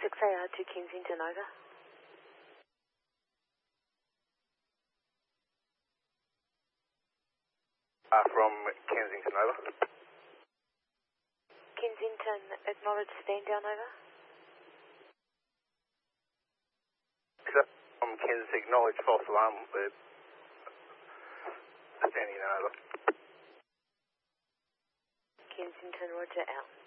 6AR to Kensington, over. From Kensington, over. Kensington, acknowledge stand down, over. From Kensington, acknowledge false alarm. Standing down, over. Kensington, roger, out.